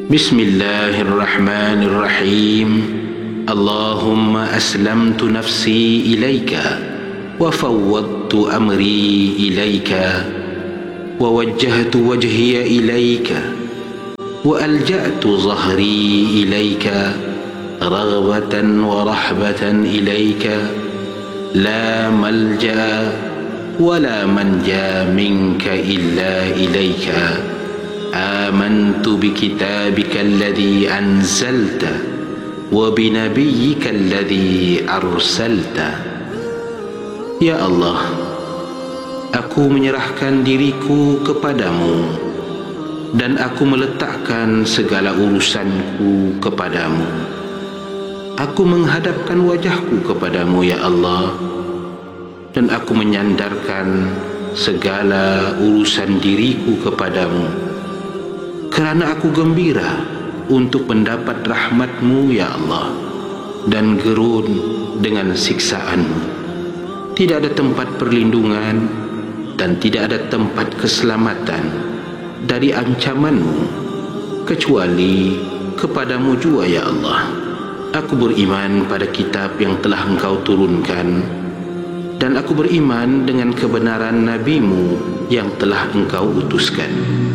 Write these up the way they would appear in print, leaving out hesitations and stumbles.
بسم الله الرحمن الرحيم. اللهم أسلمت نفسي إليك وفوضت أمري إليك ووجهت وجهي إليك وألجأت ظهري إليك رغبة ورحبة إليك لا ملجأ ولا منجى منك إلا إليك. آمنت بكتابك الذي أنزلت وبنبيك الذي أرسلت. Ya Allah, aku menyerahkan diriku kepadamu dan aku meletakkan segala urusanku kepadamu. Aku menghadapkan wajahku kepadamu, ya Allah, dan aku menyandarkan segala urusan diriku kepadamu, kerana aku gembira untuk mendapat rahmat-Mu, ya Allah, dan gerun dengan siksaan-Mu. Tidak ada tempat perlindungan dan tidak ada tempat keselamatan dari ancaman-Mu kecuali kepadamu jua, ya Allah. Aku beriman pada kitab yang telah Engkau turunkan, dan aku beriman dengan kebenaran Nabi-Mu yang telah Engkau utuskan.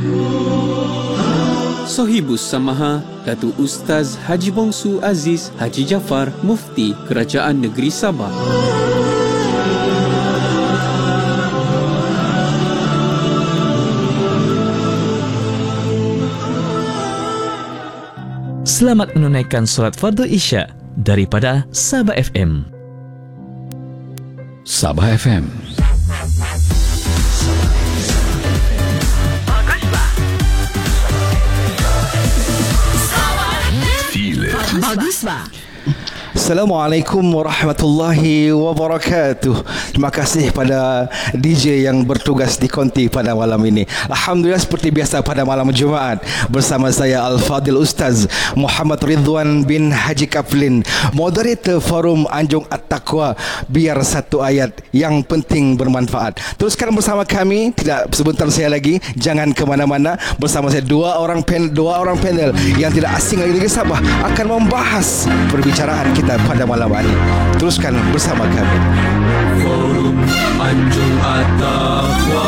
Sohibus Samaha Datu Ustaz Haji Bongsu Aziz Haji Jafar, Mufti Kerajaan Negeri Sabah. Selamat menunaikan solat fardu Isya daripada Sabah FM. Sabah FM. Baguslah. Assalamualaikum warahmatullahi wabarakatuh. Terima kasih pada DJ yang bertugas di konti pada malam ini. Alhamdulillah, seperti biasa pada malam Jumaat bersama saya Al-Fadil Ustaz Muhammad Ridwan bin Haji Kaflin, moderator Forum Anjung At-Taqwa, biar satu ayat yang penting bermanfaat. Teruskan bersama kami, tidak sebentar saya lagi, jangan ke mana-mana. Bersama saya dua orang panel yang tidak asing lagi dari Sabah akan membahas perbicaraan kita pada malam ini. Teruskan bersama kami. Forum Anjung At-Taqwa,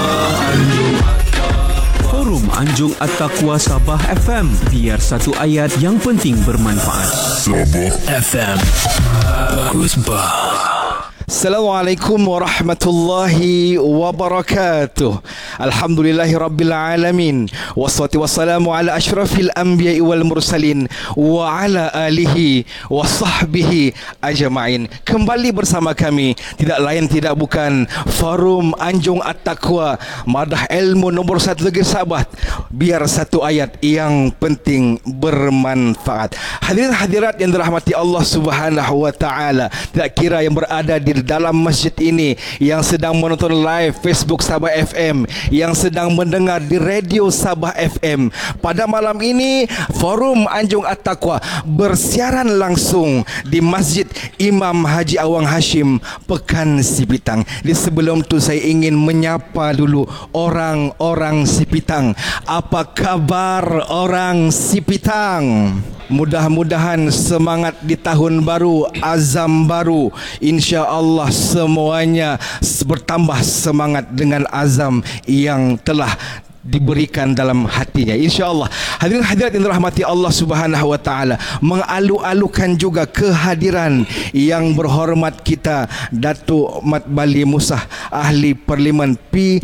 Forum Anjung At-Taqwa Sabah FM, biar satu ayat yang penting bermanfaat. Sabah FM. Bagus bah. Assalamualaikum warahmatullahi wabarakatuh. Alhamdulillahi rabbil alamin. Wassalatu wassalamu ala asyrafil anbiya'i wal mursalin wa ala alihi wa sahbihi ajma'in. Kembali bersama kami, tidak lain tidak bukan Forum Anjung At-Taqwa, madah ilmu nombor 1 negeri Sabah, biar satu ayat yang penting bermanfaat. Hadirin hadirat yang dirahmati Allah Subhanahu wa taala, tidak kira yang berada di dalam masjid ini, yang sedang menonton live Facebook Sabah FM, yang sedang mendengar di radio Sabah FM. Pada malam ini Forum Anjung At-Taqwa bersiaran langsung di Masjid Imam Haji Awang Hashim, Pekan Sipitang. Di sebelum tu saya ingin menyapa dulu orang-orang Sipitang. Apa kabar orang Sipitang? Mudah-mudahan semangat di tahun baru, azam baru, insya Allah semuanya bertambah semangat dengan azam yang telah diberikan dalam hatinya, insya-Allah. Hadirin hadirat yang dirahmati Allah Subhanahu wa taala, mengalu-alukan juga kehadiran yang berhormat kita Datuk Mat Bali Musah, Ahli Parlimen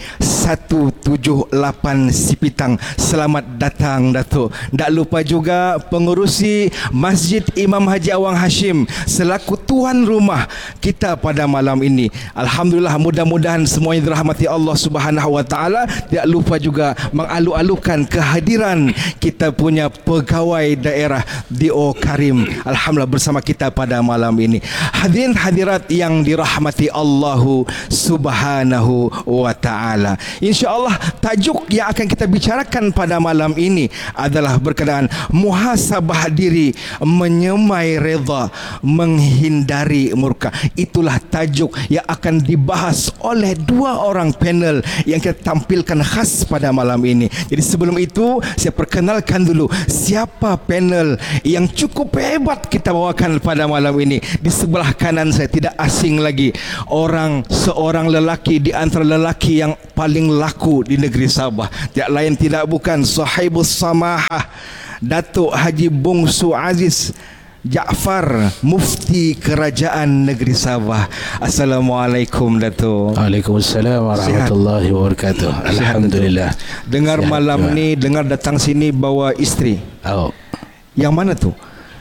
P178 Sipitang. Selamat datang Datuk. Tak lupa juga pengurusi Masjid Imam Haji Awang Hashim selaku tuan rumah kita pada malam ini. Alhamdulillah, mudah-mudahan semuanya dirahmati Allah Subhanahu wa taala. Tak lupa juga mengalu-alukan kehadiran kita punya pegawai daerah D.O. Karim, alhamdulillah bersama kita pada malam ini. Hadirin hadirat yang dirahmati Allah Subhanahu wa taala, insya-Allah tajuk yang akan kita bicarakan pada malam ini adalah berkenaan muhasabah diri, menyemai redha, menghindari murka. Itulah tajuk yang akan dibahas oleh dua orang panel yang kita tampilkan khas pada malam ini. Jadi sebelum itu saya perkenalkan dulu siapa panel yang cukup hebat kita bawakan pada malam ini. Di sebelah kanan saya tidak asing lagi, seorang lelaki di antara lelaki yang paling laku di negeri Sabah. Tidak lain tidak bukan Sahibus Samahah, Datuk Haji Bongsu Aziz Jaafar, Mufti Kerajaan Negeri Sabah. Assalamualaikum Datuk. Waalaikumsalam warahmatullahi wabarakatuh. Alhamdulillah. Dengar Sihat malam juga. ni, dengar datang sini bawa isteri. Oh. Yang mana tu?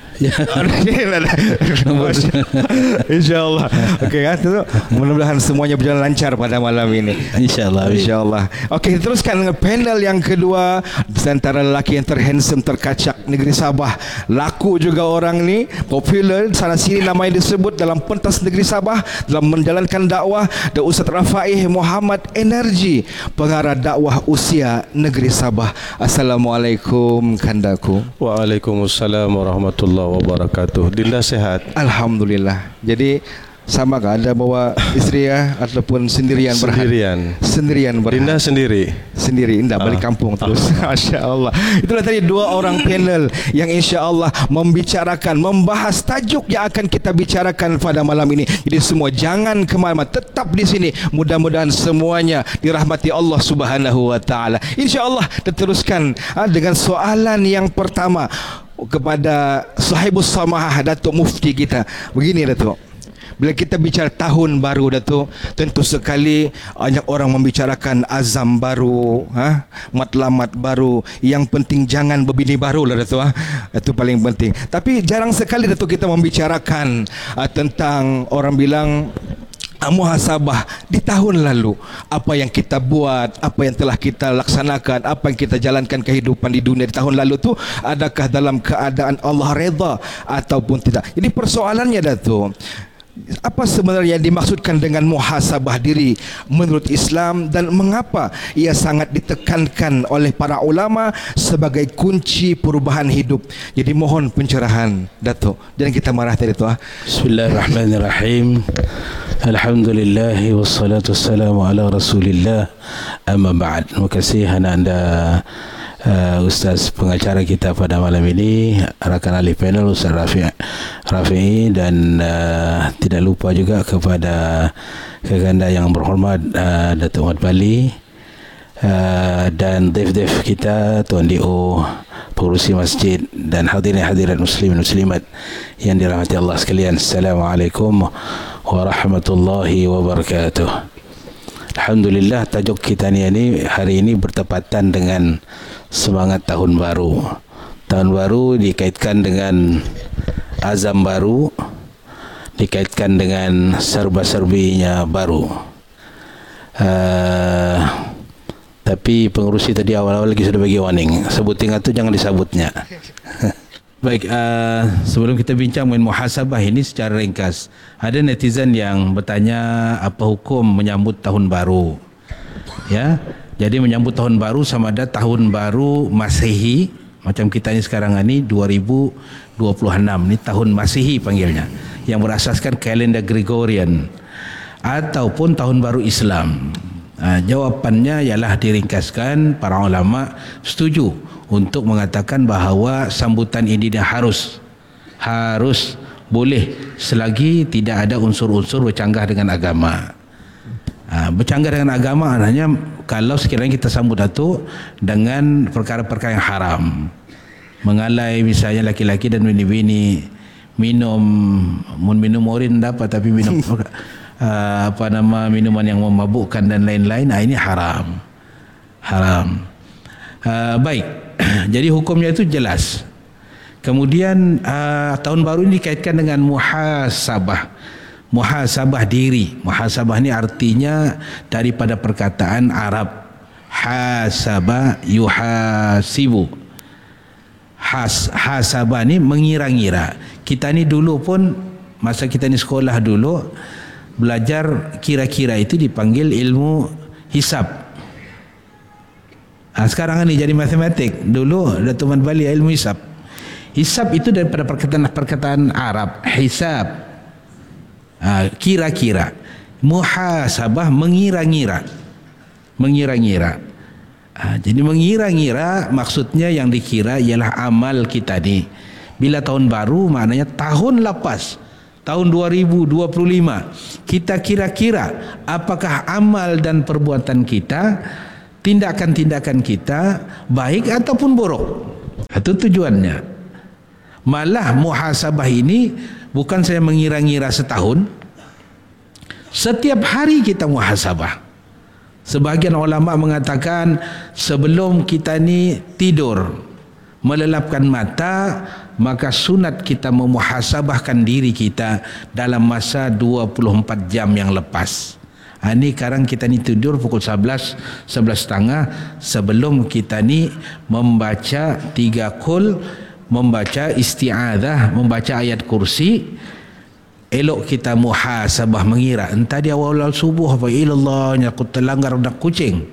InsyaAllah. Okey kan, mudah-mudahan semuanya berjalan lancar pada malam ini. InsyaAllah. InsyaAllah. Okey, teruskan dengan panel yang kedua. Di antara lelaki yang terhandsome, terkacak negeri Sabah. Laku juga orang ni, popular sana sini namanya disebut dalam pentas negeri Sabah dalam menjalankan dakwah. Dan Ustaz Rafaih Muhammad Energi, pengarah dakwah usia negeri Sabah. Assalamualaikum kandaku. Waalaikumsalam warahmatullahi wabarakatuh. Dinda sehat? Alhamdulillah. Jadi sama kah ada bawa isteri ya ataupun sendirian berhad? Sendirian berhad. Dinda sendiri? Sendiri, indah balik kampung terus. Masya Allah. Itulah tadi dua orang panel yang insya Allah membahas tajuk yang akan kita bicarakan pada malam ini. Jadi semua jangan kemana-mana, tetap di sini. Mudah-mudahan semuanya dirahmati Allah Subhanahu Wa Taala. Insya Allah kita teruskan dengan soalan yang pertama kepada Sahibus Samahah, Datuk Mufti kita. Begini Datuk, bila kita bicara tahun baru Datuk, tentu sekali banyak orang membicarakan azam baru, matlamat baru. Yang penting jangan berbini baru lah Datuk. Itu paling penting. Tapi jarang sekali Datuk kita membicarakan tentang, orang bilang, muhasabah di tahun lalu. Apa yang kita buat, apa yang telah kita laksanakan, apa yang kita jalankan kehidupan di dunia di tahun lalu tu, adakah dalam keadaan Allah redha ataupun tidak. Jadi persoalannya Datuk, apa sebenarnya yang dimaksudkan dengan muhasabah diri menurut Islam, dan mengapa ia sangat ditekankan oleh para ulama sebagai kunci perubahan hidup? Jadi mohon pencerahan Datuk. Jangan kita marah tadi tu. Bismillahirrahmanirrahim. Alhamdulillah wassalatu wassalamu ala Rasulillah. Amma ba'd. Terima kasih anda Ustaz pengacara kita pada malam ini, rakan ahli panel Ustaz Rafi'i, dan tidak lupa juga kepada keganda yang berhormat Datuk Mat Bali, dan dev-dev kita Tuan D.O, pengurusi masjid, dan hadirin-hadirat muslimin muslimat yang dirahmati Allah sekalian. Assalamualaikum warahmatullahi wabarakatuh. Alhamdulillah, tajuk kita ni hari ini bertepatan dengan semangat tahun baru. Tahun baru dikaitkan dengan azam baru, dikaitkan dengan serba-serbinya baru. Tapi pengurusi tadi awal-awal lagi sudah bagi warning, sebutin itu jangan disabutnya. Baik, sebelum kita bincang mengenai muhasabah ini secara ringkas, ada netizen yang bertanya apa hukum menyambut tahun baru. Ya, jadi menyambut tahun baru sama ada tahun baru Masehi, macam kita ini sekarang ini 2026, ini tahun Masehi panggilnya, yang berasaskan kalender Gregorian, ataupun tahun baru Islam. Jawapannya ialah diringkaskan, para ulama setuju untuk mengatakan bahawa sambutan ini dia harus boleh selagi tidak ada unsur-unsur bercanggah dengan agama. Bercanggah dengan agama hanya kalau sekiranya kita sambut Datuk dengan perkara-perkara yang haram, mengalai misalnya laki-laki dan bini-bini minum urin dapat, tapi minum minuman yang memabukkan dan lain-lain, ini haram. Baik, jadi hukumnya itu jelas. Kemudian tahun baru ini dikaitkan dengan muhasabah diri. Muhasabah ini artinya daripada perkataan Arab hasaba yuhasibu. Hasabah ni mengira-ngira. Kita ni dulu pun, masa kita ni sekolah dulu, belajar kira-kira itu dipanggil ilmu hisab. Sekarang ni jadi matematik. Dulu Datuk Mat Bali ilmu hisab. Hisab itu daripada perkataan Arab, hisab, kira-kira. Muhasabah mengira-ngira. Jadi mengira-ngira, maksudnya yang dikira ialah amal kita ni. Bila tahun baru maknanya tahun lepas, tahun 2025, kita kira-kira apakah amal dan perbuatan kita, tindakan-tindakan kita baik ataupun buruk. Itu tujuannya. Malah muhasabah ini bukan saya mengira-ngira setahun, setiap hari kita muhasabah. Sebahagian ulama mengatakan sebelum kita ni tidur, melelapkan mata, maka sunat kita memuhasabahkan diri kita dalam masa 24 jam yang lepas. Ini sekarang kita ni tidur pukul 11, 11.30, sebelum kita ni membaca 3 qul, membaca isti'adzah, membaca ayat kursi, elok kita muhasabah, mengira entah di awal subuh apa ilallahnya aku terlanggar nak kucing.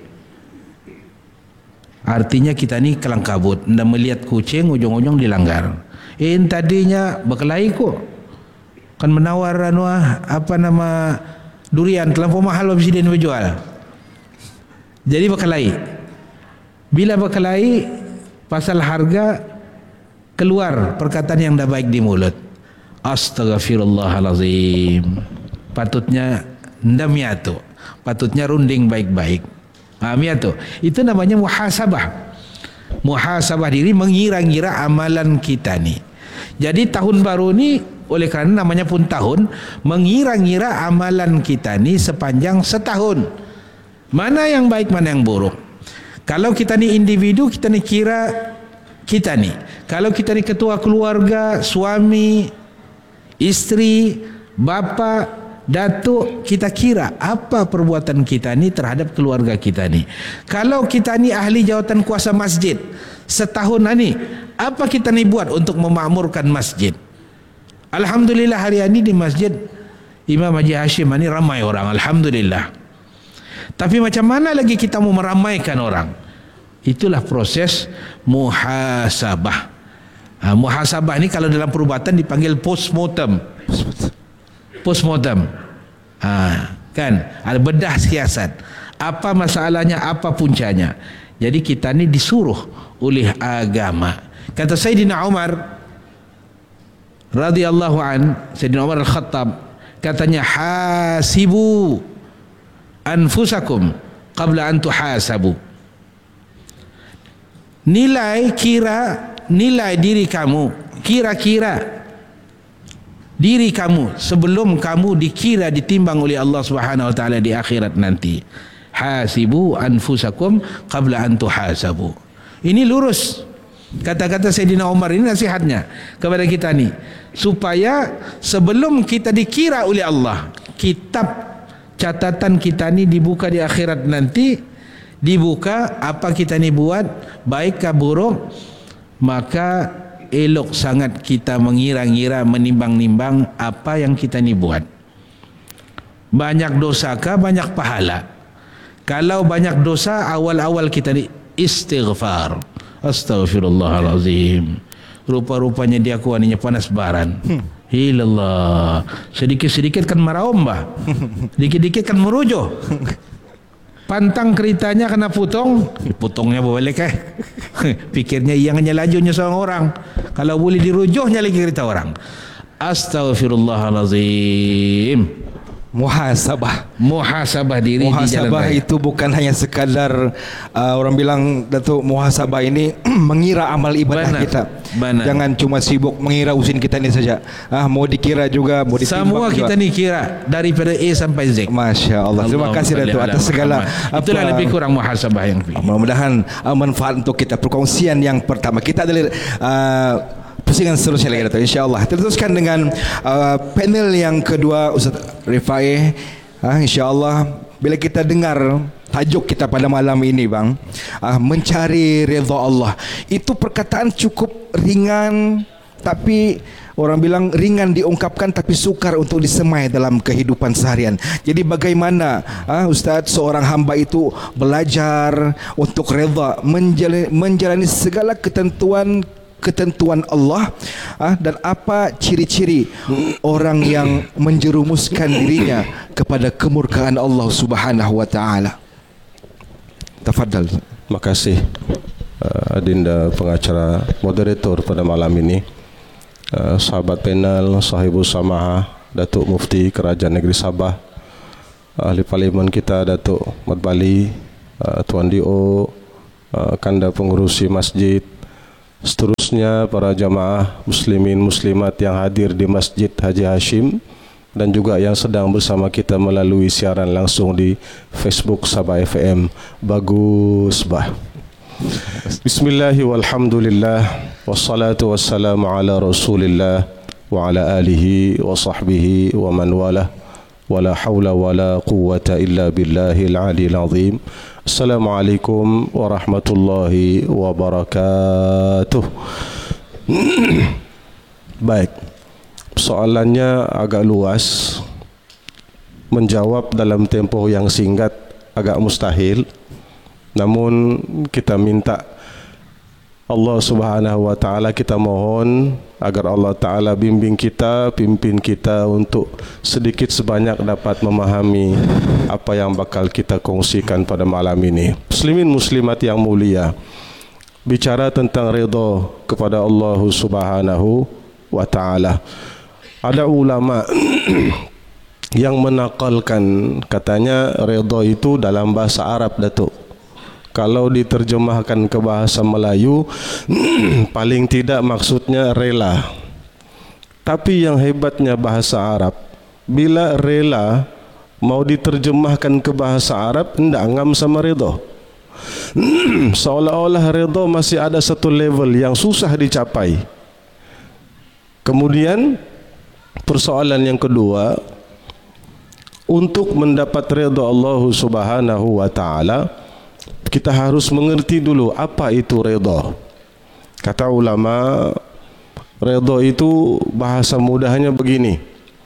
Artinya kita ni kelang kabut, anda melihat kucing ujung-ujung dilanggar. Tadinya berkelahi kok, kan menawar apa nama durian terlampau mahal habis dia berjual. Jadi berkelahi. Bila berkelahi pasal harga, keluar perkataan yang dah baik di mulut. Astaghfirullahalazim. Patutnya ndamiatu, patutnya runding baik-baik. Miatu. Itu namanya muhasabah. Muhasabah diri, mengira-ngira amalan kita ni. Jadi tahun baru ni oleh kerana namanya pun tahun, mengira-ngira amalan kita ni sepanjang setahun. Mana yang baik, mana yang buruk. Kalau kita ni individu, kita ni kira kita ni. Kalau kita ni ketua keluarga, suami, isteri, bapa, datuk, kita kira apa perbuatan kita ni terhadap keluarga kita ni. Kalau kita ni ahli jawatan kuasa masjid, setahun ni apa kita ni buat untuk memakmurkan masjid? Alhamdulillah hari ini di masjid Imam Haji Hashim ni ramai orang, alhamdulillah. Tapi macam mana lagi kita mau meramaikan orang? Itulah proses muhasabah. Muhasabah ni kalau dalam perubatan dipanggil postmortem. Postmortem. Kan? Ada bedah siasat. Apa masalahnya, apa puncanya. Jadi kita ni disuruh oleh agama. Kata Sayyidina Umar radhiyallahu an, Sayyidina Umar Al-Khattab, katanya hasibu anfusakum qabla an tuhasabu. Nilai diri kamu, kira-kira diri kamu sebelum kamu dikira, ditimbang oleh Allah Subhanahu wa taala di akhirat nanti. Hasibu anfusakum qabla an tuhasabu. Ini lurus kata-kata Sayyidina Umar, ini nasihatnya kepada kita ni, supaya sebelum kita dikira oleh Allah, kitab catatan kita ni dibuka di akhirat nanti, dibuka apa kita ni buat, baik ke buruk, maka elok sangat kita mengira-ngira, menimbang-nimbang apa yang kita ni buat. Banyak dosa kah, banyak pahala? Kalau banyak dosa, awal-awal kita ni istighfar. Astaghfirullahalazim. Rupa-rupanya dia kuaninya panas baran. Hilallah. Sedikit-sedikit kan maraombah. Dikit-dikit kan merujuh. Pantang keritanya kena potong, potongnya balik pikirnya yang hanya lajunya seorang orang. Kalau boleh dirujuhnya lagi kereta orang. Astaghfirullahalazim. Muhasabah diri di jalan raya. Itu bukan hanya sekadar orang bilang Datuk, muhasabah ini mengira amal ibadah kita. Benar. Jangan cuma sibuk mengira usin kita ni saja. Mau dikira juga, mau ditimbang semua juga. kita ni kira daripada A sampai Z. Masya Allah. Terima kasih Datuk atas segala. Itulah lebih kurang muhasabah yang mudah-mudahan manfaat untuk kita. Perkongsian yang pertama kita adalah pusingan seterusnya lagi Datuk, insyaAllah. Teruskan dengan panel yang kedua, Ustaz Rifai. InsyaAllah bila kita dengar tajuk kita pada malam ini bang, mencari redha Allah, itu perkataan cukup ringan, tapi orang bilang ringan diungkapkan tapi sukar untuk disemai dalam kehidupan seharian. Jadi bagaimana Ustaz seorang hamba itu belajar untuk redha, menjalani segala ketentuan Allah, dan apa ciri-ciri orang yang menjerumuskan dirinya kepada kemurkaan Allah Subhanahu wa taala. Tafadhal. Makasih Adinda pengacara moderator pada malam ini, sahabat panel, sahibus samahah, Datuk Mufti Kerajaan Negeri Sabah, ahli parlimen kita Datuk Mat Bali, Tuan D.O, kanda pengurusi masjid, seterusnya para jamaah muslimin muslimat yang hadir di Masjid Haji Hashim dan juga yang sedang bersama kita melalui siaran langsung di Facebook Sabah FM. Bagus bah. Bismillahirrahmanirrahim. Walhamdulillah wassalatu wassalamu ala Rasulillah wa ala alihi wa sahbihi wa man walah. Wala haula wala quwwata illa billahil aliyil azim. Assalamualaikum warahmatullahi wabarakatuh. Baik. Soalannya agak luas. Menjawab dalam tempoh yang singkat agak mustahil. Namun kita minta Allah Subhanahu wa taala, kita mohon agar Allah taala bimbing kita, pimpin kita untuk sedikit sebanyak dapat memahami apa yang bakal kita kongsikan pada malam ini. Muslimin muslimat yang mulia, bicara tentang redha kepada Allah Subhanahu wa taala. Ada ulama yang menakalkan, katanya redha itu dalam bahasa Arab, Datuk. Kalau diterjemahkan ke bahasa Melayu, paling tidak maksudnya rela. Tapi yang hebatnya bahasa Arab, bila rela mau diterjemahkan ke bahasa Arab, tidak ngam sama redha. Seolah-olah redha masih ada satu level yang susah dicapai. Kemudian persoalan yang kedua, untuk mendapat redha Allah Subhanahu wa taala, kita harus mengerti dulu apa itu redha. Kata ulama, redha itu bahasa mudahnya begini: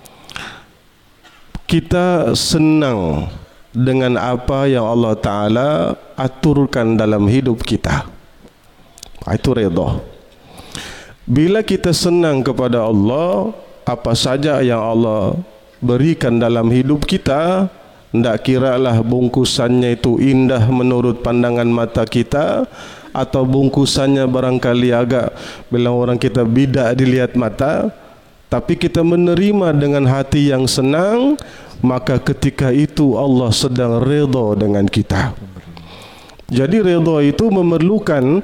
kita senang dengan apa yang Allah Ta'ala aturkan dalam hidup kita. Itu redha. Bila kita senang kepada Allah, apa saja yang Allah berikan dalam hidup kita, tidak kiralah bungkusannya itu indah menurut pandangan mata kita, atau bungkusannya barangkali agak bila orang kita bidak dilihat mata, tapi kita menerima dengan hati yang senang, maka ketika itu Allah sedang redha dengan kita. Jadi redha itu memerlukan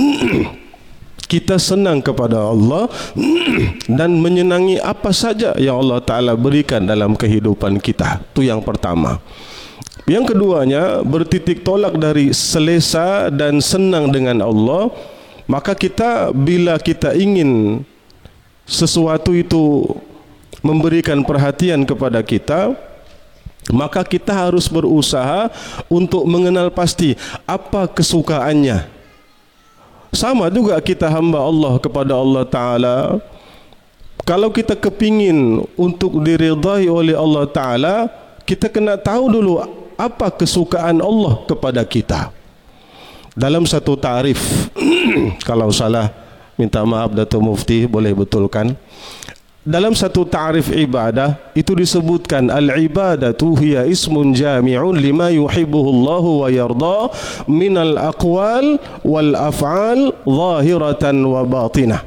kita senang kepada Allah dan menyenangi apa saja yang Allah Ta'ala berikan dalam kehidupan kita. Itu yang pertama. Yang keduanya, bertitik tolak dari selesa dan senang dengan Allah. Maka kita, bila kita ingin sesuatu itu memberikan perhatian kepada kita, maka kita harus berusaha untuk mengenal pasti apa kesukaannya. Sama juga kita hamba Allah kepada Allah Ta'ala. Kalau kita kepingin untuk diridai oleh Allah Ta'ala, kita kena tahu dulu apa kesukaan Allah kepada kita. Dalam satu ta'rif, kalau salah minta maaf Datuk Mufti, boleh betulkan. Dalam satu ta'rif ibadah itu disebutkan, al-ibadatu hiya ismun jami'un lima yuhibbuhu Allah wa yarda minal aqwal wal af'al zahiratan wa batinah.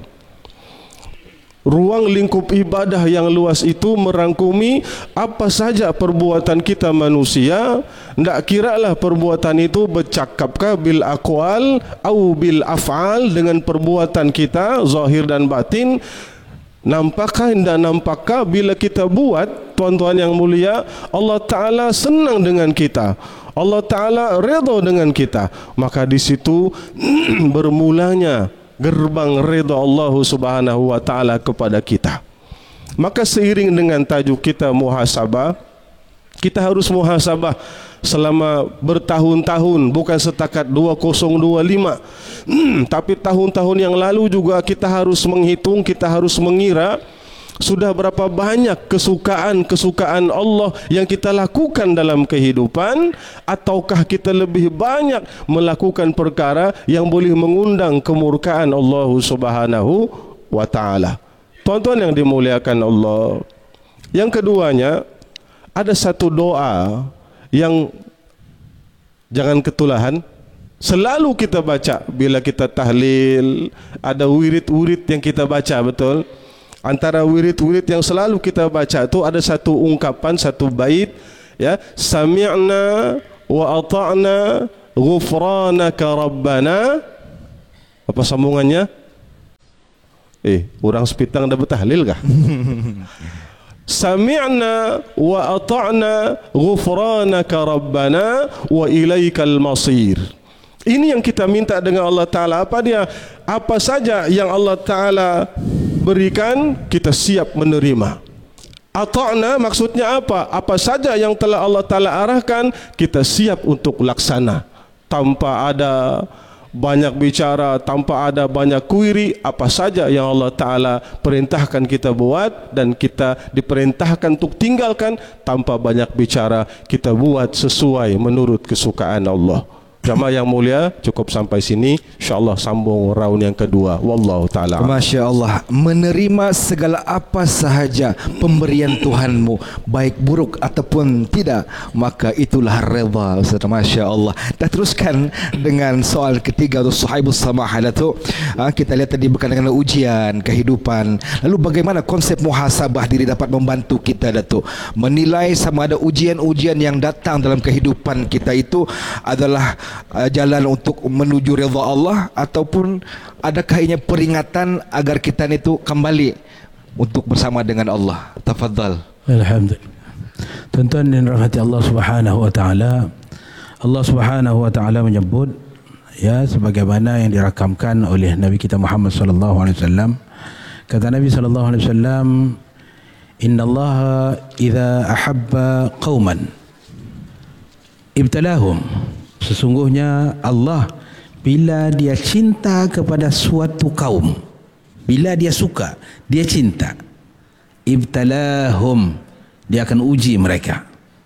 Ruang lingkup ibadah yang luas itu merangkumi apa saja perbuatan kita manusia. Tidak kiralah perbuatan itu bercakapkah bil aqwal atau bil af'al, dengan perbuatan kita zahir dan batin. Nampakkah tidak nampakkah bila kita buat, tuan-tuan yang mulia, Allah Ta'ala senang dengan kita, Allah Ta'ala redha dengan kita. Maka di situ bermulanya gerbang redha Allah Subhanahu wa Ta'ala kepada kita. Maka seiring dengan tajuk kita muhasabah, kita harus muhasabah selama bertahun-tahun, bukan setakat 2025, tapi tahun-tahun yang lalu juga kita harus menghitung, kita harus mengira sudah berapa banyak kesukaan Allah yang kita lakukan dalam kehidupan, ataukah kita lebih banyak melakukan perkara yang boleh mengundang kemurkaan Allah Subhanahu wa Ta'ala. Tuan-tuan yang dimuliakan Allah, yang keduanya, ada satu doa yang jangan ketulahan, Selalu kita baca bila kita tahlil, ada wirid-wirid yang kita baca, betul? Antara wirid-wirid yang selalu kita baca itu ada satu ungkapan, satu bait, ya, sami'na wa ata'na ghufranaka rabbana. Apa sambungannya? Orang Sepitang dah bertahlil kah? Sami'na wa ata'na ghufranaka rabbana wa ilaikal masir. Ini yang kita minta dengan Allah Ta'ala. Apa dia? Apa saja yang Allah Ta'ala berikan, kita siap menerima. Ata'na maksudnya apa? Apa saja yang telah Allah Ta'ala arahkan, kita siap untuk laksana. Tanpa ada banyak bicara, tanpa ada banyak query. Apa saja yang Allah Ta'ala perintahkan kita buat, dan kita diperintahkan untuk tinggalkan, tanpa banyak bicara, kita buat sesuai menurut kesukaan Allah. Jamaah yang mulia, cukup sampai sini. InsyaAllah sambung round yang kedua. Wallahu ta'ala. Masya Allah. Menerima segala apa sahaja pemberian Tuhanmu, baik buruk ataupun tidak, maka itulah redha. Ustaz, Masya Allah. Dah teruskan dengan soal ketiga untuk Suhaibus Samahah tu. Kita lihat tadi berkaitan dengan ujian kehidupan. Lalu bagaimana konsep muhasabah diri dapat membantu kita, Datuk, menilai sama ada ujian-ujian yang datang dalam kehidupan kita itu adalah jalan untuk menuju redha Allah, ataupun adakah ini peringatan agar kita itu kembali untuk bersama dengan Allah. Tafadhal. Alhamdulillah. Tuan-tuan yang dirahmati Allah Subhanahu wa taala, Allah Subhanahu wa taala menyebut, ya, sebagaimana yang dirakamkan oleh Nabi kita Muhammad sallallahu alaihi wasallam. Kata Nabi sallallahu alaihi wasallam, "Innallaha idza ahabba qauman ibtalahum." Sesungguhnya Allah bila dia cinta kepada suatu kaum, bila dia suka, dia cinta, ibtalahum, dia akan uji mereka.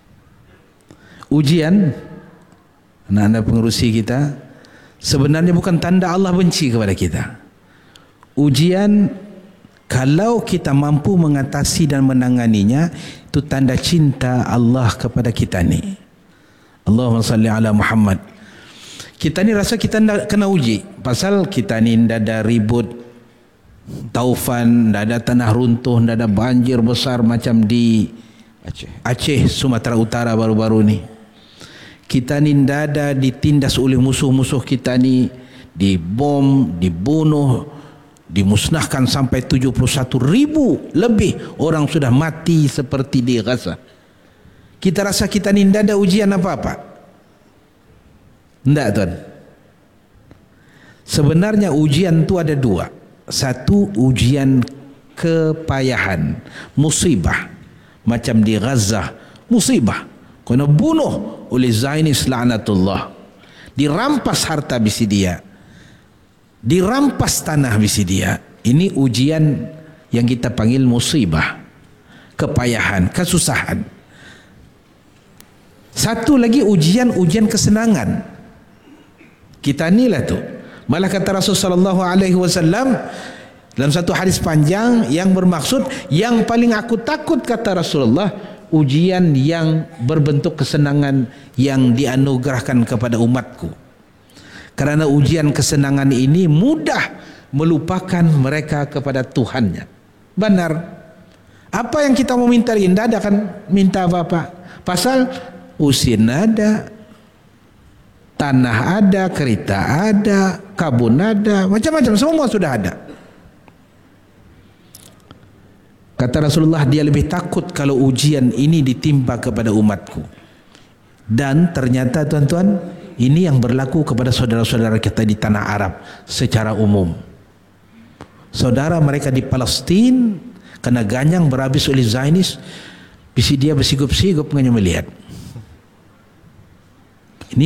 Ujian anak-anak pengerusi kita sebenarnya bukan tanda Allah benci kepada kita. Ujian, kalau kita mampu mengatasi dan menanganinya, itu tanda cinta Allah kepada kita ni. Allahumma salli ala Muhammad. Kita ni rasa kita kena uji pasal kita ni ndak ada ribut taufan, ndak ada tanah runtuh, ndak ada banjir besar macam di Aceh, Sumatera Utara baru-baru ni. Kita ni ndak ada ditindas oleh musuh-musuh kita ni, dibom, dibunuh, dimusnahkan sampai 71,000 lebih orang sudah mati seperti di Gaza. Kita rasa kita ni tidak ada ujian apa-apa. Tidak, tuan. Sebenarnya ujian tu ada dua. Satu, ujian kepayahan, musibah. Macam di Gaza, musibah. Kena bunuh oleh Zionis laknatullah. Dirampas harta bisi dia. Dirampas tanah bisi dia. Ini ujian yang kita panggil musibah. Kepayahan, kesusahan. Satu lagi ujian kesenangan. Kita ni lah tu. Malah kata Rasulullah SAW dalam satu hadis panjang yang bermaksud, yang paling aku takut, kata Rasulullah, ujian yang berbentuk kesenangan yang dianugerahkan kepada umatku. Karena ujian kesenangan ini mudah melupakan mereka kepada Tuhannya. Benar. Apa yang kita mau minta, tidak ada kan minta apa-apa. Pasal usin ada, tanah ada, kereta ada, kabun ada, macam-macam, semua sudah ada. Kata Rasulullah, dia lebih takut kalau ujian ini ditimpa kepada umatku. Dan ternyata tuan-tuan, ini yang berlaku kepada saudara-saudara kita di tanah Arab secara umum. Saudara mereka di Palestin kena ganyang berhabis oleh Zionis, bisi dia bersigup-sigup hanya melihat. Ini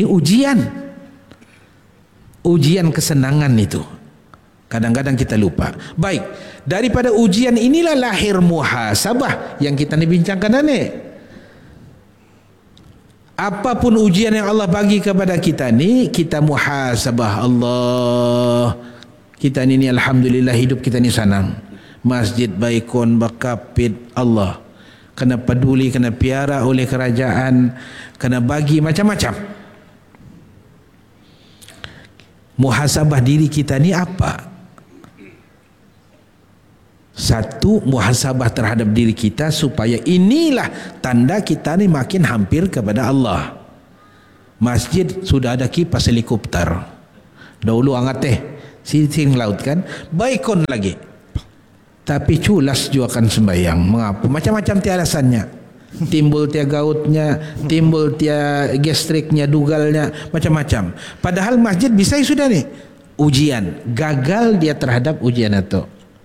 ujian kesenangan itu. Kadang-kadang kita lupa. Baik, daripada ujian inilah lahir muhasabah yang kita ni bincangkan ni. Apapun ujian yang Allah bagi kepada kita ni, kita muhasabah. Allah, kita ni alhamdulillah hidup kita ni senang. Masjid baikon bakapit Allah. Kena peduli, kena piara oleh kerajaan, kena bagi macam-macam. muhasabah diri kita ni apa? Satu, muhasabah terhadap diri kita supaya inilah tanda kita ni makin hampir kepada Allah. Masjid sudah ada kipas helikopter. Dahulu angat sing laut kan, baikon lagi. Tapi culas juga akan sembahyang. Mengapa? Macam-macam tiada alasannya. Timbul tia gautnya, timbul tia gastriknya, dugalnya, macam-macam. Padahal masjid bisa sudah nih ujian, gagal dia terhadap ujian itu.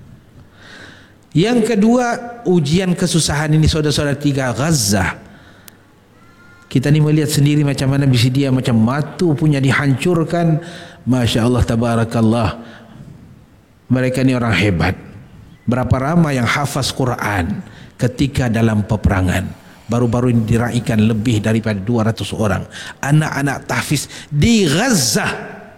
Yang kedua, ujian kesusahan ini saudara-saudara tiga Gaza. Kita ni melihat sendiri macam mana bisa dia macam matu punya dihancurkan. Masya Allah, tabarakallah. Mereka ni orang hebat. Berapa ramai yang hafaz Quran ketika dalam peperangan. Baru-baru ini diraikan lebih daripada 200 orang. Anak-anak tahfiz di Gaza.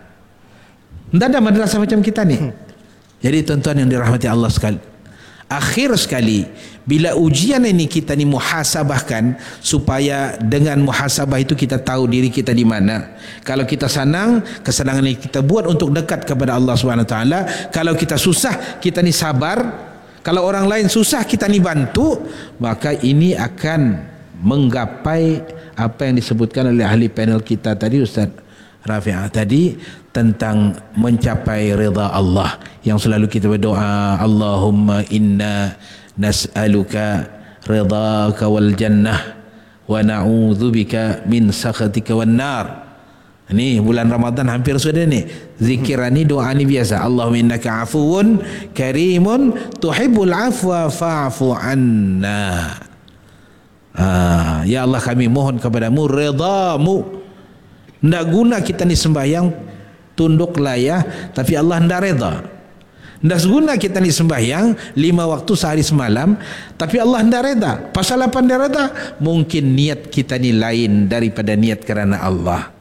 Tidak ada madrasah macam kita ni. Jadi tuan-tuan yang dirahmati Allah sekali, akhir sekali bila ujian ini kita ni muhasabahkan, supaya dengan muhasabah itu kita tahu diri kita di mana. Kalau kita senang, kesenangan ini kita buat untuk dekat kepada Allah Subhanahu Wa Taala. Kalau kita susah, kita ni sabar. Kalau orang lain susah, kita ni bantu. Maka ini akan menggapai apa yang disebutkan oleh ahli panel kita tadi, Ustaz Rafi'ah tadi, tentang mencapai rida Allah, yang selalu kita berdoa, Allahumma inna nas'aluka ridaka wal jannah wa na'udzubika min sakhatika wan nar. Ini bulan Ramadan hampir sudah ni. Zikir ni, doa ni biasa. Allahumma innaka afuwun karimun tuhibbul afwa fa'fu anna. Ya Allah, kami mohon kepadamu redamu. Tidak guna kita ni sembahyang tunduk layah tapi Allah tidak reda. Tidak guna kita ni sembahyang 5 waktu sehari semalam tapi Allah tidak reda. Pasal apa tidak reda? Mungkin niat kita ni lain daripada niat kerana Allah.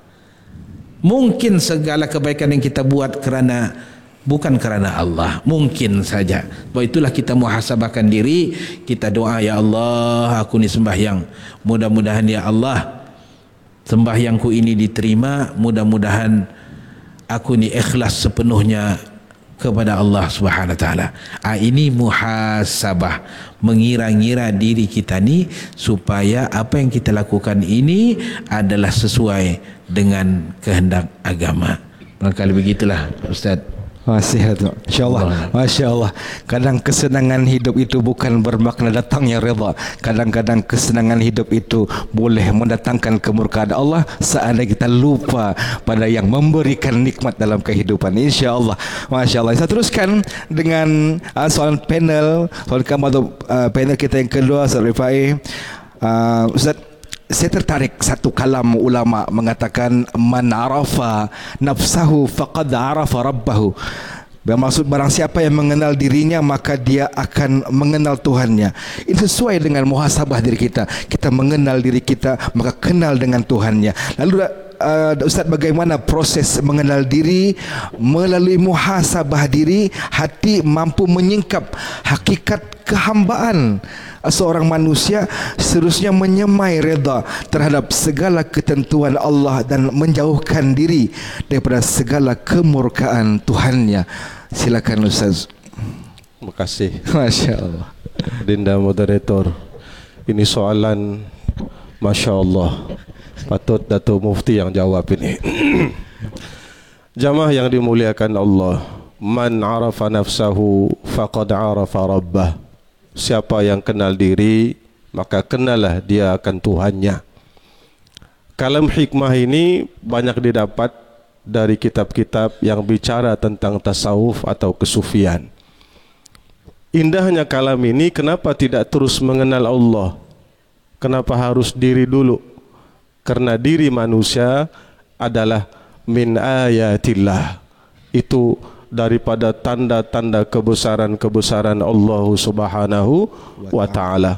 Mungkin segala kebaikan yang kita buat bukan kerana Allah. Mungkin saja. Sebab itulah kita muhasabahkan diri. Kita doa, ya Allah, aku ni sembahyang, mudah-mudahan ya Allah sembahyangku ini diterima, mudah-mudahan aku ni ikhlas sepenuhnya kepada Allah Subhanahu Wa Taala. Ini muhasabah, mengira-ngira diri kita ni supaya apa yang kita lakukan ini adalah sesuai dengan kehendak agama. Barangkali begitulah Ustaz. Masih tu. Insya-Allah. Masya-Allah. Kadang kesenangan hidup itu bukan bermakna datangnya redha. Kadang-kadang kesenangan hidup itu boleh mendatangkan kemurkaan Allah seandainya kita lupa pada yang memberikan nikmat dalam kehidupan. Insya-Allah. Masya-Allah. Saya teruskan dengan soalan panel. Soalan panel kita yang kedua, Ustaz Rifai. Ustaz, saya tertarik satu kalam ulama mengatakan, man arafa nafsahu faqad arafa rabbahu. Bermaksud barang siapa yang mengenal dirinya maka dia akan mengenal Tuhannya. Ini sesuai dengan muhasabah diri kita. Kita mengenal diri kita maka kenal dengan Tuhannya. Lalu Ustaz, bagaimana proses mengenal diri? Melalui muhasabah diri, hati mampu menyingkap hakikat kehambaan seorang manusia, seterusnya menyemai reda terhadap segala ketentuan Allah dan menjauhkan diri daripada segala kemurkaan Tuhannya. Silakan Ustaz. Terima kasih. Masya Allah. Dinda moderator, ini soalan Masya Allah, patut Datuk Mufti yang jawab ini. Jamaah yang dimuliakan Allah, man arafa nafsahu faqad arafa rabbah. Siapa yang kenal diri maka kenalah dia akan Tuhannya. Kalam hikmah ini banyak didapat dari kitab-kitab yang bicara tentang tasawuf atau kesufian. Indahnya kalam ini, kenapa tidak terus mengenal Allah? Kenapa harus diri dulu? Karena diri manusia adalah min ayatillah. Itu daripada tanda-tanda kebesaran-kebesaran Allah Subhanahu wa Ta'ala.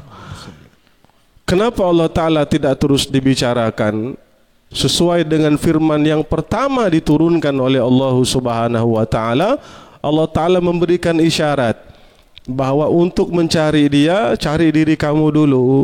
Kenapa Allah Ta'ala tidak terus dibicarakan sesuai dengan firman yang pertama diturunkan oleh Allah Subhanahu wa Ta'ala? Allah Ta'ala memberikan isyarat bahawa untuk mencari dia, cari diri kamu dulu.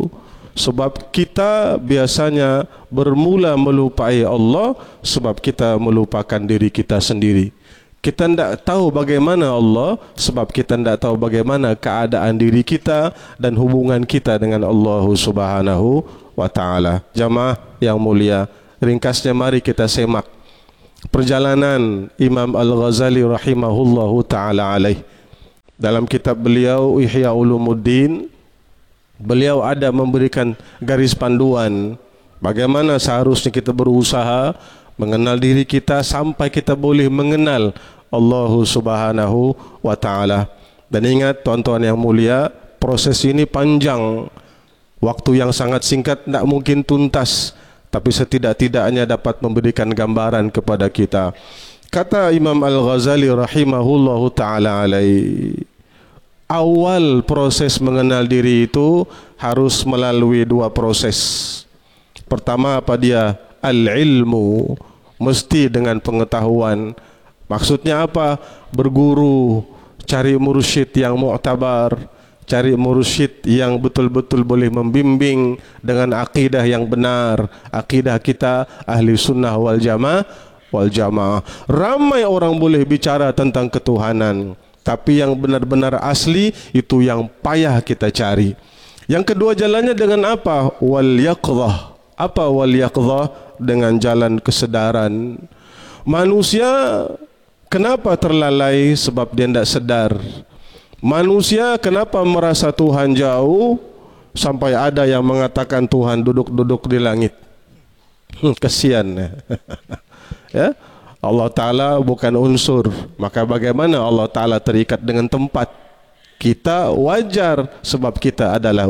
Sebab kita biasanya bermula melupai Allah sebab kita melupakan diri kita sendiri. Kita tidak tahu bagaimana Allah sebab kita tidak tahu bagaimana keadaan diri kita dan hubungan kita dengan Allah Subhanahu wa taala. Jamaah yang mulia, ringkasnya mari kita semak perjalanan Imam Al-Ghazali rahimahullahu taala alaih. Dalam kitab beliau Ihya Ulumuddin, beliau ada memberikan garis panduan bagaimana seharusnya kita berusaha mengenal diri kita sampai kita boleh mengenal Allah Subhanahu wa taala. Dan ingat tuan-tuan yang mulia, proses ini panjang. Waktu yang sangat singkat tidak mungkin tuntas, tapi setidak-tidaknya dapat memberikan gambaran kepada kita. Kata Imam Al-Ghazali rahimahullahu taala alaihi, awal proses mengenal diri itu harus melalui dua proses. Pertama apa dia? Al-ilmu, mesti dengan pengetahuan. Maksudnya apa? Berguru, cari mursyid yang mu'tabar, cari mursyid yang betul-betul boleh membimbing dengan akidah yang benar, akidah kita ahli sunnah wal jamaah. Ramai orang boleh bicara tentang ketuhanan, tapi yang benar-benar asli itu yang payah kita cari. Yang kedua jalannya dengan apa? Wal yaqdhah. Apa wal yaqdhah? Dengan jalan kesedaran. Manusia kenapa terlalai? Sebab dia tidak sedar. Manusia kenapa merasa Tuhan jauh? Sampai ada yang mengatakan Tuhan duduk-duduk di langit. Kesian. Ya? Allah Ta'ala bukan unsur. Maka bagaimana Allah Ta'ala terikat dengan tempat? Kita wajar sebab kita adalah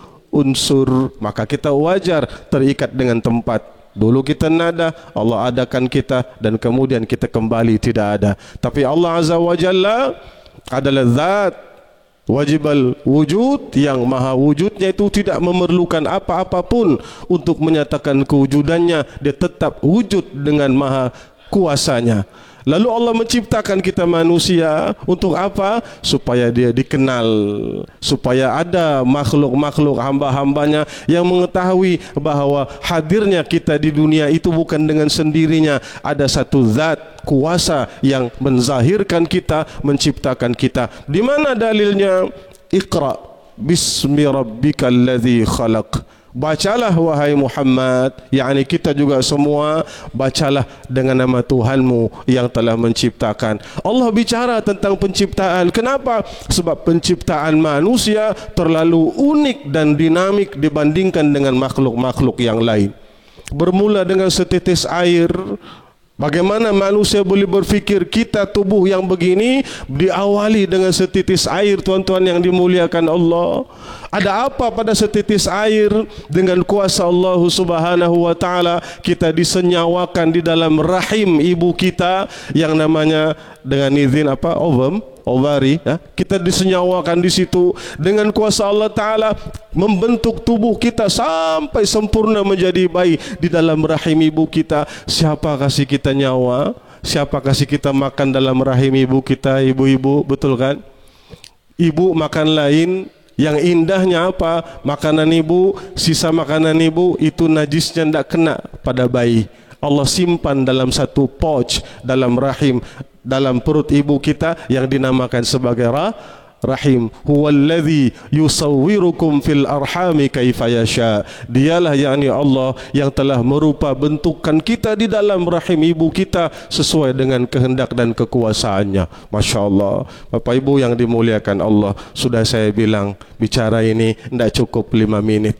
unsur. Maka kita wajar terikat dengan tempat. Dulu kita nada, Allah adakan kita, dan kemudian kita kembali tidak ada. Tapi Allah Azza wa Jalla adalah zat wajibal wujud, yang maha wujudnya itu tidak memerlukan apa-apapun untuk menyatakan kewujudannya. Dia tetap wujud dengan maha kuasanya. Lalu Allah menciptakan kita manusia untuk apa? Supaya dia dikenal, supaya ada makhluk-makhluk hamba-hambanya yang mengetahui bahawa hadirnya kita di dunia itu bukan dengan sendirinya. Ada satu zat kuasa yang menzahirkan kita, menciptakan kita. Di mana dalilnya? Iqra bismi rabbikal ladzi khalaq. Bacalah wahai Muhammad, yakni kita juga semua, bacalah dengan nama Tuhanmu yang telah menciptakan. Allah bicara tentang penciptaan. Kenapa? Sebab penciptaan manusia terlalu unik dan dinamik dibandingkan dengan makhluk-makhluk yang lain. Bermula dengan setitis air. Bagaimana manusia boleh berfikir kita tubuh yang begini diawali dengan setitis air, tuan-tuan yang dimuliakan Allah. Ada apa pada setitis air? Dengan kuasa Allah Subhanahu wa taala kita disenyawakan di dalam rahim ibu kita yang namanya dengan izin apa? Ovari, ya? Kita disenyawakan di situ dengan kuasa Allah Ta'ala, membentuk tubuh kita sampai sempurna menjadi bayi di dalam rahim ibu kita. Siapa kasih kita nyawa? Siapa kasih kita makan dalam rahim ibu kita? Ibu-ibu, betul kan? Ibu makan lain. Yang indahnya apa? Makanan ibu, sisa makanan ibu itu najisnya tidak kena pada bayi. Allah simpan dalam satu pouch dalam rahim, dalam perut ibu kita yang dinamakan sebagai rahim. Huwallazi yusawwirukum fil arhami kaifa yasha. Dialah yakni Allah yang telah merupa bentukan kita di dalam rahim ibu kita sesuai dengan kehendak dan kekuasaannya. Masya Allah. Bapak Ibu yang dimuliakan Allah, sudah saya bilang bicara ini tidak cukup 5 menit.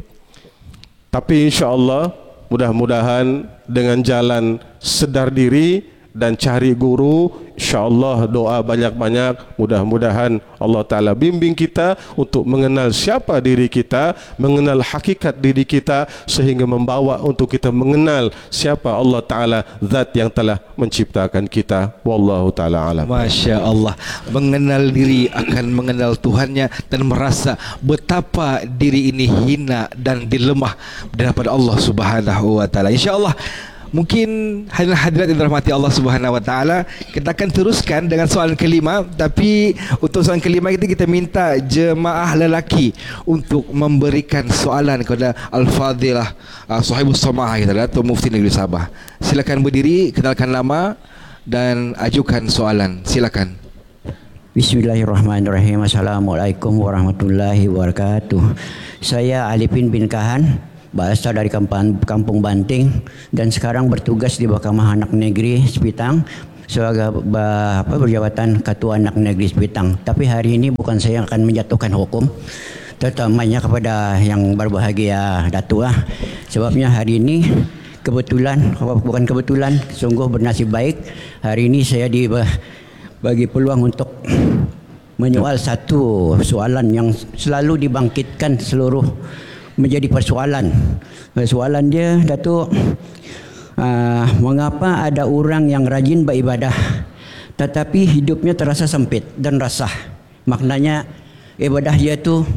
Tapi insya Allah mudah-mudahan dengan jalan sedar diri dan cari guru, insyaAllah doa banyak-banyak, mudah-mudahan Allah Ta'ala bimbing kita untuk mengenal siapa diri kita, mengenal hakikat diri kita, sehingga membawa untuk kita mengenal siapa Allah Ta'ala, zat yang telah menciptakan kita. Wallahu Ta'ala alam. Masya Allah, mengenal diri akan mengenal Tuhannya dan merasa betapa diri ini hina dan dilemah daripada Allah Subhanahu wa taala. Insya-Allah Mungkin hadirat yang dirahmati Allah Subhanahu Wa Taala, kita akan teruskan dengan soalan kelima. Tapi untuk soalan kelima kita minta jemaah lelaki untuk memberikan soalan kepada Al-Fadilah Sahibus Samahah kita, Datuk Mufti Negeri Sabah. Silakan berdiri, kenalkan nama dan ajukan soalan. Silakan. Bismillahirrahmanirrahim. Assalamualaikum warahmatullahi wabarakatuh. Saya Alipin bin Kahan, berasal dari Kampung Banting dan sekarang bertugas di Mahkamah Anak Negeri Sepitang sebagai berjabatan Ketua Anak Negeri Sepitang. Tapi hari ini bukan saya yang akan menjatuhkan hukum, terutamanya kepada yang berbahagia Datuk Sebabnya hari ini bukan kebetulan, sungguh bernasib baik. Hari ini saya bagi peluang untuk menyoal satu soalan yang selalu dibangkitkan seluruh menjadi persoalan. Soalan dia, Datuk, mengapa ada orang yang rajin beribadah tetapi hidupnya terasa sempit dan rasah? Maknanya ibadah dia tu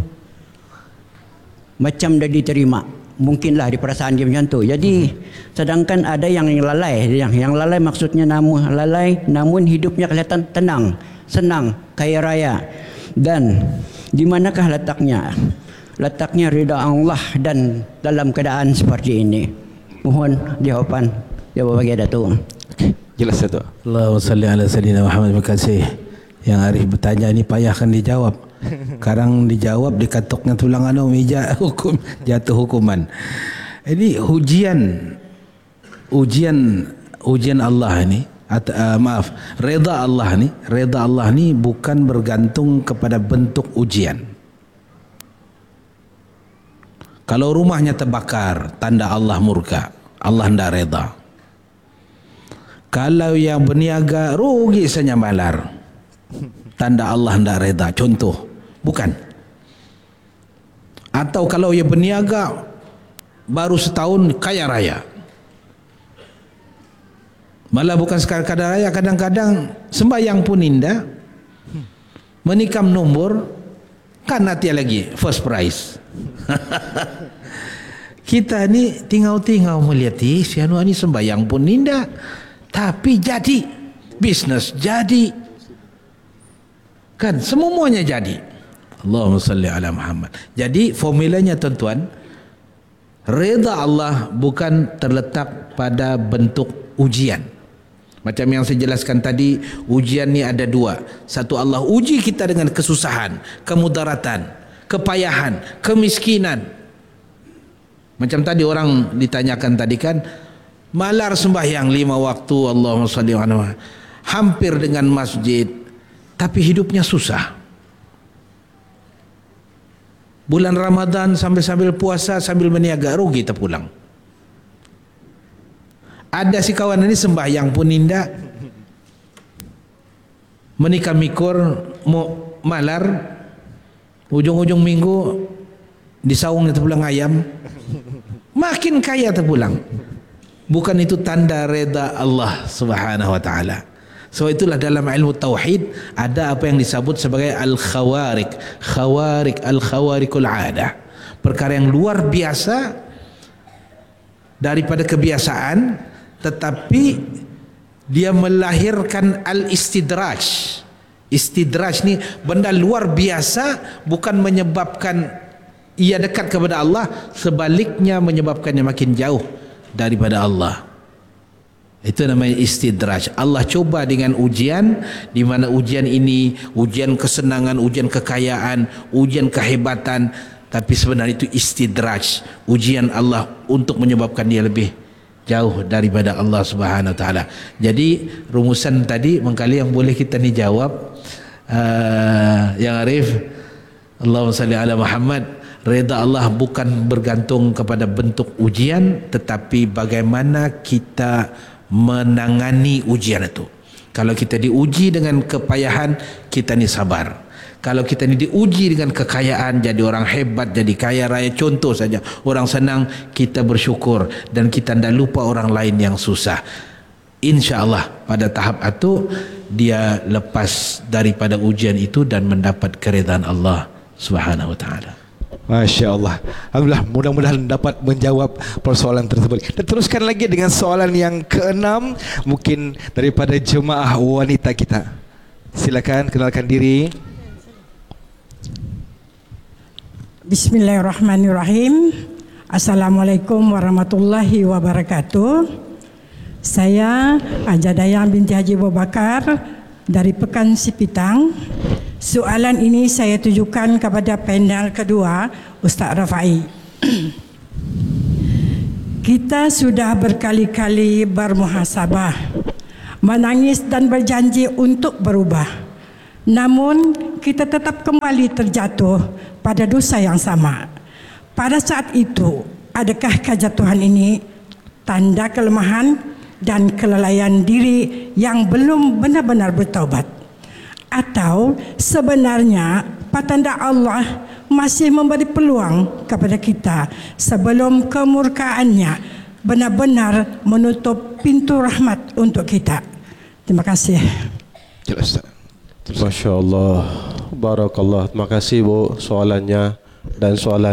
macam dah diterima. Mungkinlah di perasaan dia macam tu. Jadi sedangkan ada yang lalai, yang lalai maksudnya namun hidupnya kelihatan tenang, senang, kaya raya. Dan di manakah letaknya ridha Allah dan dalam keadaan seperti ini? Mohon jawaban bagi Datuk. Jelas Datuk. Allahumma salli ala sayyidina Muhammad. Terima kasih. Yang Arif bertanya ni payahkan dijawab. Sekarang dijawab dikatuknya tulang meja hukum, jatuh hukuman. Ini ujian Allah ni, reda Allah ni bukan bergantung kepada bentuk ujian. Kalau rumahnya terbakar, tanda Allah murka, Allah hendak reda. Kalau yang berniaga rugi saja malar, tanda Allah hendak reda. Contoh, bukan. Atau kalau ia berniaga baru setahun kaya raya, malah bukan sekadar kaya raya, kadang-kadang sembahyang pun indah, menikam nombor kan nanti lagi first prize. Kita ni tinggal melihat si anu ni sembahyang pun indah, tapi jadi bisnes jadi, kan semuanya jadi. Allahumma salli ala Muhammad. Jadi formulanya tuan-tuan, reda Allah bukan terletak pada bentuk ujian. Macam yang saya jelaskan tadi, ujian ni ada dua. Satu, Allah uji kita dengan kesusahan, kemudaratan, kepayahan, kemiskinan. Macam tadi orang ditanyakan tadi kan, malar sembahyang 5 waktu, Allahumma salli ala Muhammad, hampir dengan masjid, tapi hidupnya susah. Bulan Ramadan sambil puasa, sambil berniaga, rugi terpulang. Ada si kawan ini sembahyang pun indah, menikah mikur, mau malar, ujung-ujung minggu disaung terpulang ayam, makin kaya terpulang. Bukan itu tanda reda Allah Subhanahu wa taala. So itulah dalam ilmu tauhid ada apa yang disebut sebagai al-khawarikul adah. Perkara yang luar biasa daripada kebiasaan, tetapi dia melahirkan al-istidraj. Istidraj ni benda luar biasa, bukan menyebabkan ia dekat kepada Allah, sebaliknya menyebabkannya makin jauh daripada Allah. Itu namanya istidraj. Allah coba dengan ujian, di mana ujian ini ujian kesenangan, ujian kekayaan, ujian kehebatan, tapi sebenarnya itu istidraj, ujian Allah untuk menyebabkan dia lebih jauh daripada Allah Subhanahu wa taala. Jadi rumusan tadi mengkali yang boleh kita ni jawab, yang Arif, Allahumma salli ala Muhammad, reda Allah bukan bergantung kepada bentuk ujian, tetapi bagaimana kita menangani ujian itu. Kalau kita diuji dengan kepayahan, kita ni sabar. Kalau kita ni diuji dengan kekayaan, jadi orang hebat, jadi kaya raya, contoh saja, orang senang, kita bersyukur dan kita tidak lupa orang lain yang susah. InsyaAllah pada tahap itu dia lepas daripada ujian itu dan mendapat keridhaan Allah Subhanahu wa ta'ala. Masya Allah. Alhamdulillah, mudah-mudahan dapat menjawab persoalan tersebut. Dan teruskan lagi dengan soalan yang keenam, mungkin daripada jemaah wanita kita. Silakan kenalkan diri. Bismillahirrahmanirrahim. Assalamualaikum warahmatullahi wabarakatuh. Saya Haja Dayang binti Haji Abu Bakar dari Pekan Sipitang. Soalan ini saya tujukan kepada panel kedua, Ustaz Rafai. Kita sudah berkali-kali bermuhasabah, menangis dan berjanji untuk berubah. Namun kita tetap kembali terjatuh pada dosa yang sama. Pada saat itu, adakah kejatuhan ini tanda kelemahan dan kelalaian diri yang belum benar-benar bertaubat? Atau sebenarnya petanda Allah masih memberi peluang kepada kita sebelum kemurkaannya benar-benar menutup pintu rahmat untuk kita? Terima kasih. Jelas. Masya Allah, barakallah. Terima kasih Bu soalannya dan soalan